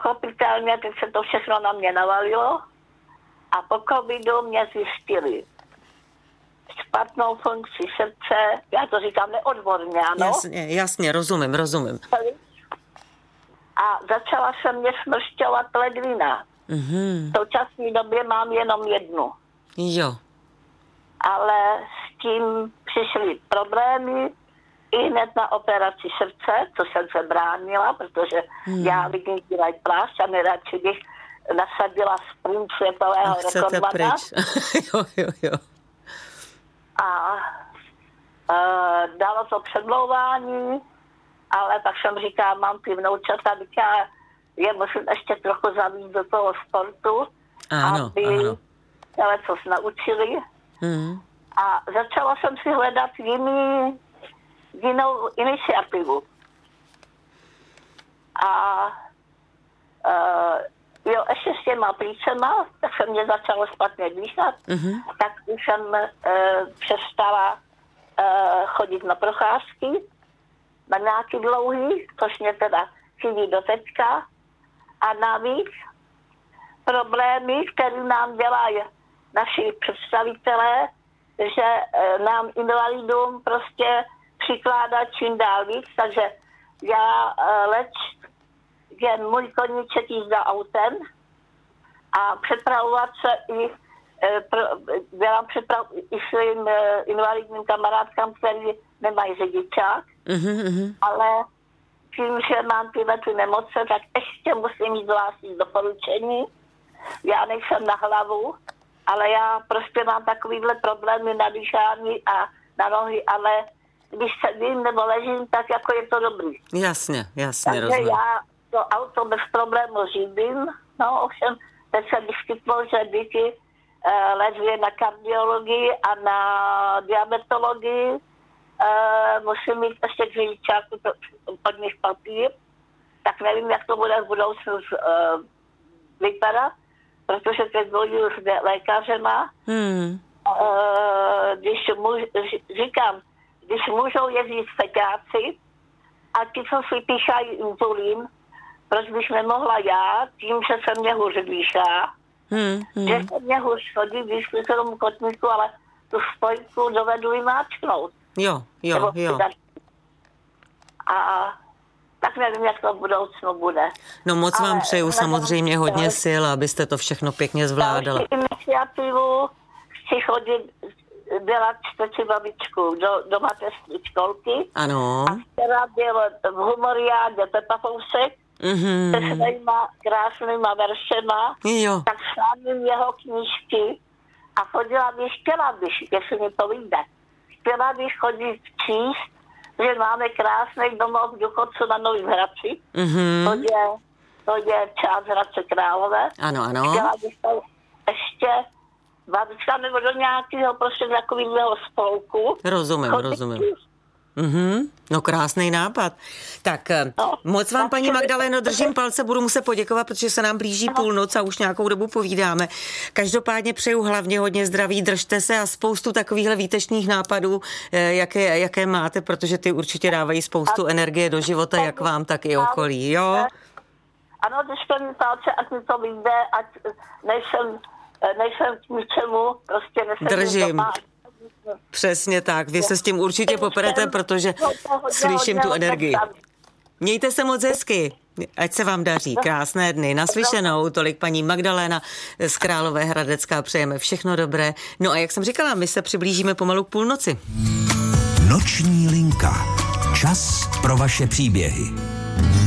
pochopitelně teď se to všechno na mě navalilo a po covidu mě zjistili špatnou funkci srdce, já to říkám neodborně, ano? Jasně, rozumím. A začala se mě smršťovat ledvina. V současné době mám jenom jednu. Jo. Ale s tím přišly problémy i hned na operaci srdce, co jsem se bránila, protože já lidem dělají plášť a nejradši bych nasadila sprint světového rekordmana. Jo. A dalo to předlouvání, ale tak jsem říkala, mám ty vnoučata, já je musím ještě trochu zavít do toho sportu, aby ale co se naučili. A začala jsem si hledat jinou iniciativu. A ještě s těma plícema, tak se mě začalo špatně dýchat, tak už jsem přestala chodit na procházky, na nějaký dlouhý, což mě teda chybí do teďka. A navíc problémy, které nám dělají naši představitelé, že nám invalidům prostě přikládá čím dál víc, takže já je můj koníček jízda autem a přepravovat se dělám přepravu i svým invalidním kamarádkám, který nemají řidičák, ale tím, že mám tyhle nemoce, tak ještě musím mít zvláštní doporučení. Já nejsem na hlavu, ale já prostě mám takovýhle problémy na dýchání a na nohy, ale když sedím nebo ležím, tak jako je to dobrý. Jasně, takže rozumím. Já to auto bez problému řídím, no ovšem teď se vyskytlo, že díky léčbě na kardiologii a na diabetologii musím mít ještě k řidičáku pod nich papír, tak nevím, jak to bude v budoucnu vypadat, protože teď bojuju s lékařema. Když můžou jezdit feťáci a ti, co si píchají inzulín, proč bych nemohla já, tím, že se mě hůř dýchá, že se mě hůř chodí, když se tomu kotníku, ale tu spojku dovedu i máčknout. Jo. A tak nevím, jak to v budoucnu bude. No moc vám přeju samozřejmě hodně sil, abyste to všechno pěkně zvládala. Další iniciativu chci chodit dělat čtvrtí babičku do mateřské školky. Ano. A včera byl v humoriádě Pepa Fousek se svýma krásnýma veršema, tak šláním jeho knížky a chtěla bych, jestli mi to vyjde, chtěla bych chodit číst, že máme krásný domov důchodců na Novém Hradci. To je část Hradce Králové. Ano. Chtěla bych to ještě babička nebo do nějakého prostě takového spolku. Rozumím. No krásný nápad. Tak moc vám, paní Magdaleno, držím palce, budu muset poděkovat, protože se nám blíží půlnoc a už nějakou dobu povídáme. Každopádně přeju hlavně hodně zdraví, držte se a spoustu takovýchhle výtečných nápadů, jaké máte, protože ty určitě dávají spoustu energie do života, jak vám, tak i okolí, jo? Ano, držte mi palce, ať mi to vyjde, ať nejsem k ničemu, prostě držím. Doma. Přesně tak, vy se s tím určitě poperete, protože slyším tu energii. Mějte se moc hezky, ať se vám daří, krásné dny, naslyšenou, tolik paní Magdalena z Královéhradecká, přejeme všechno dobré. No a jak jsem říkala, my se přiblížíme pomalu k půlnoci. Noční linka, čas pro vaše příběhy.